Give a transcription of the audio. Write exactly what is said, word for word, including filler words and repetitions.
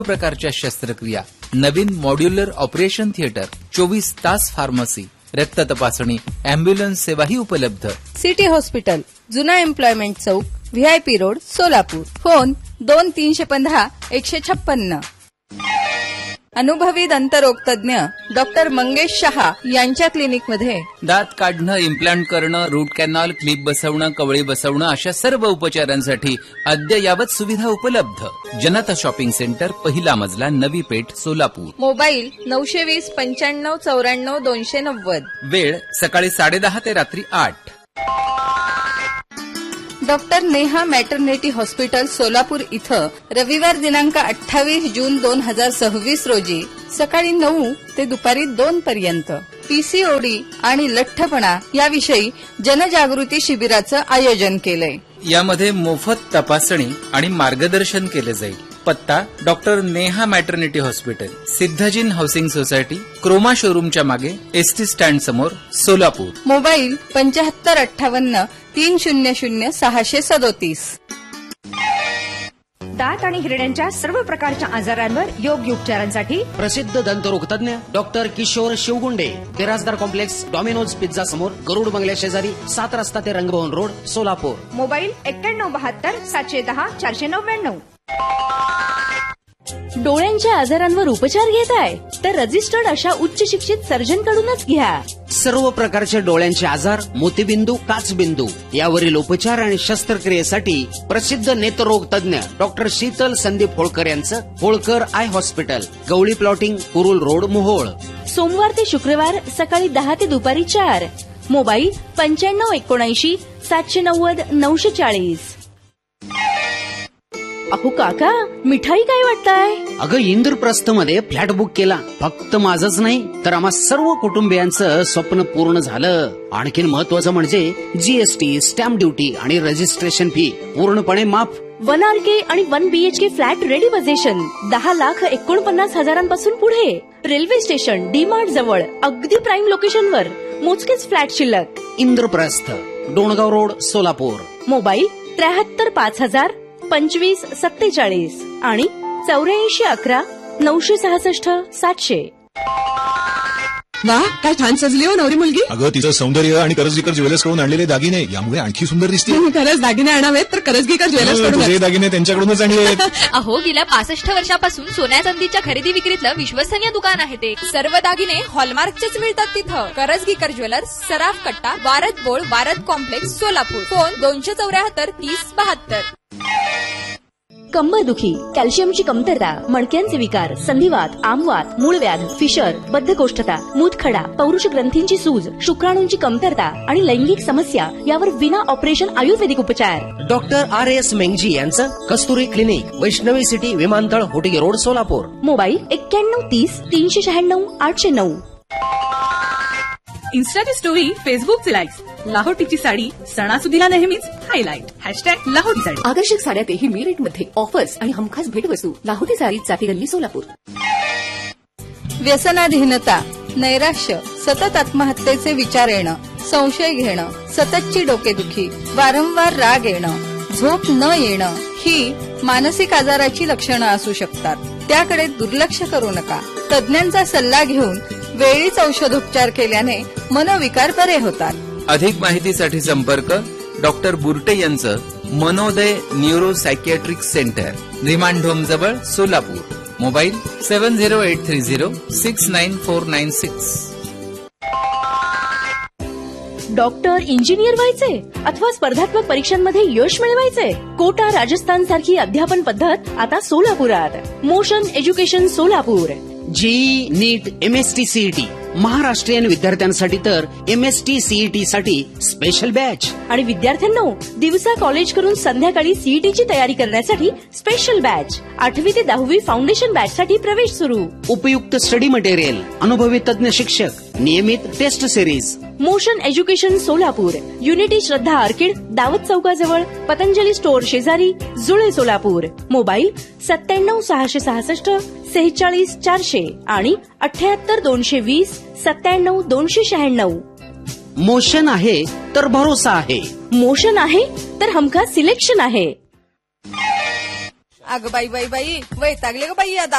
प्रकारच्या शस्त्रक्रिया, नवीन modular operation theatre, चोवीस तास फार्मसी, रक्त तपासणी, अँब्युलन्स सेवाही उपलब्ध. सिटी हॉस्पिटल, जुना एम्प्लॉयमेंट चौक, व्हीआयपी रोड, सोलापूर. फोन दोन तीनशे पंधरा एकशे छप्पन्न. अनुभवी दंतरोग तज्ञ डॉक्टर मंगेश शहा यांच्या क्लिनिकमध्ये दात काढणं, इम्प्लांट करणं, रूट कॅनॉल, क्लिप बसवणं, कवळी बसवणं अशा सर्व उपचारांसाठी अद्ययावत सुविधा उपलब्ध. जनता शॉपिंग सेंटर, पहिला मजला, नवी पेठ, सोलापूर. मोबाईल नऊशे वीस पंच्याण्णव चौऱ्याण्णव दोनशे नव्वद. वेळ सकाळी साडेदहा ते रात्री आठ. Doctor Neha maternity hospital Solapur इथं रविवार दिनांक अठ्ठावीस जून दोन हजार सव्वीस रोजी सकाळी नऊ ते दुपारी दोन पर्यंत पीसीओडी आणि लठ्ठपणा याविषयी जनजागृती शिबिराचं आयोजन केलंय. यामध्ये मोफत तपासणी आणि मार्गदर्शन केले जाईल. पत्ता doctor Neha maternity hospital, सिद्धाजीन housing society, Croma शोरूमच्या मागे, एसटी स्टँड समोर, सोलापूर. मोबाईल पंच्याहत्तर अठ्ठावन्न तीन शून्य शून्य सहाशे सदोतीस. दात आणि हिरड्यांच्या सर्व प्रकारच्या आजारांवर योग्य उपचारांसाठी प्रसिद्ध दंतरोग तज्ञ doctor Kishore शिवगुंडे, Birajdar complex, Domino's pizza समोर, गरुड बंगल्या शेजारी, सात रस्ता ते रंगभवन रोड, सोलापूर. मोबाईल एक्क्याण्णव बहात्तर सातशे दहा चारशे नव्याण्णव. डोळ्यांच्या आजारांवर उपचार घेताय तर रजिस्टर्ड अशा उच्च शिक्षित सर्जन कडूनच घ्या. सर्व प्रकारचे डोळ्यांचे आजार, मोतीबिंदू, काचबिंदू यावरील उपचार आणि शस्त्रक्रियेसाठी प्रसिद्ध नेत्ररोग तज्ञ डॉक्टर शीतल संदीप होळकर यांचं Holkar I hospital, Gawali plotting, Kurul road, Mohol. सोमवार ते शुक्रवार सकाळी दहा ते दुपारी चार. मोबाईल पंच्याण्णव एकोणऐंशी सातशे नव्वद नऊशे चाळीस. अहो काका, मिठाई काय वाटताय? अगं इंद्रप्रस्थमध्ये फ्लॅट बुक केला. फक्त माझंच नाही तर आम्हा सर्व कुटुंबियांचं स्वप्न पूर्ण झालं. आणखीन महत्वाचं म्हणजे जीएसटी, स्टॅम्प ड्युटी आणि रजिस्ट्रेशन फी पूर्णपणे माफ. वन आर के आणि one BHK flat ready position दहा लाख एकोणपन्नास हजारांपासून पुढे. रेल्वे स्टेशन, डी मार्ट जवळ, अगदी प्राईम लोकेशनवर. मोजकेच फ्लॅट शिल्लक. इंद्रप्रस्थ, डोणगाव रोड, सोलापूर. मोबाईल त्र्याहत्तर पाच हजार पंचवीस सत्तेचाळीस आणि चौऱ्याऐंशी अकरा नऊशे सहासष्ट सातशे. वा, काय छान सजली हो नवरी मुलगी. अगं तिचं सौंदर्य आणि करजगीकर ज्वेलर्स कडून आणलेले दागिने यामुळे आणखी सुंदर दिसते. खरंच दागिने आणावेत तर करजगीकर ज्वेलर्स कडून. तुझे दागिने त्यांच्याकडूनच आणले. अहो, गेल्या पासष्ट वर्षापासून सोन्या चांदीच्या खरेदी विक्रीतलं विश्वसनीय दुकान आहे ते. सर्व दागिने हॉलमार्कचेच मिळतात तिथं. करजगीकर ज्वेलर्स, सराफ कट्टा, Word बोळ, Word complex, Solapur. Phone दोनशे चौऱ्याहत्तर तीस बहात्तर. कंबरदुखी, कॅल्शियमची कमतरता, मणक्यांचे विकार, संधिवात, आमवात, मूळव्याध, फिशर, बद्धकोष्ठता, मूतखडा, पौरुष ग्रंथींची सूज, शुक्राणूंची कमतरता आणि लैंगिक समस्या यावर विना ऑपरेशन आयुर्वेदिक उपचार. डॉक्टर आर एस मेंगजी यांचं कस्तुरी क्लिनिक, वैष्णवी सिटी, विमानतळ, होटिगे रोड, सोलापूर. मोबाईल एक्क्याण्णव तीस तीनशे शहाण्णव आठशे नऊ. इन्स्टाची स्टोरी, फेसबुकचे लाईक्स, लाहोटीची साडी सणासुदीला नेहमीच हायलाइट. हॅशटॅग लाहोटी साडी. आकर्षक साड्यातही मी रेटमध्ये ऑफर्स आणि हमखास भेटवस्तू. लाहोटी साडी, चाटीगल्ली, सोलापूर. व्यसनाधीनता, नैराश्य, सतत आत्महत्येचे विचार येणं, संशय घेणं, सततची डोकेदुखी, वारंवार राग येणं, झोप न येणं ही मानसिक आजाराची लक्षणं असू शकतात. त्याकडे दुर्लक्ष करू नका. तज्ञांचा सल्ला घेऊन वेळीच औषधोपचार केल्याने मनोविकार बरे होतात. अधिक माहितीसाठी संपर्क डॉक्टर बुर्टे यांचं मनोदय न्यूरो सायकियाट्रिक सेंटर, रिमांडहोम जवळ, Solapur. Mobile seven zero eight three zero six nine four nine six. Doctor, engineer व्हायचे अथवा स्पर्धात्मक परीक्षांमध्ये यश मिळवायचे? कोटा राजस्थान सारखी अध्यापन पद्धत आता सोलापुरात. Motion education, Solapur. जी नीट, एमएसटी सीईटी, महाराष्ट्रीयन विद्यार्थ्यांसाठी तर एमएसटी सीईटी साठी स्पेशल बॅच. आणि विद्यार्थ्यांनो, दिवसा कॉलेज करून संध्याकाळी सीईटीची तयारी करण्यासाठी स्पेशल बॅच. आठवी ते दहावी फाउंडेशन बॅच साठी प्रवेश सुरू. उपयुक्त स्टडी मटेरियल, अनुभवी तज्ञ शिक्षक, नियमित taste series. Motion education, Solapur. Unity श्रद्धा आर्किड, दावत चौकाजवळ, पतंजली स्टोअर शेजारी, जुळे, सोलापूर. मोबाईल सत्त्याण्णव सहाशे सहासष्ट सेहेचाळीस चारशे आणि अठ्याहत्तर दोनशे वीस सत्त्याण्णव दोनशे शहाण्णव. मोशन आहे तर भरोसा आहे. मोशन आहे तर हमखास सिलेक्शन आहे. अगं बाई बाई बाई वैतागले ग बाई या